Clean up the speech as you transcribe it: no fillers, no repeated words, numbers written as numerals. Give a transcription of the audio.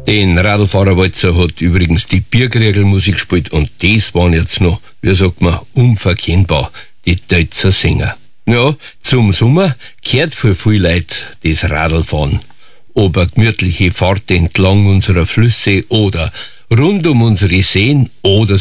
Den Radlfahrerwalzer hat übrigens die Bierkriegelmusik gespielt und das waren jetzt noch, wie sagt man, unverkennbar, die Deutzer Sänger. Ja, zum Sommer kehrt für viele Leute das Radlfahren. Ob eine gemütliche Fahrt entlang unserer Flüsse oder rund um unsere Seen oder